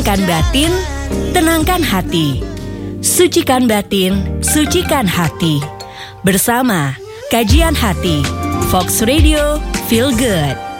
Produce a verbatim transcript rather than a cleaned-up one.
Sucikan batin, tenangkan hati. Sucikan batin, sucikan hati. Bersama Kajian Hati, Fox Radio, Feel Good.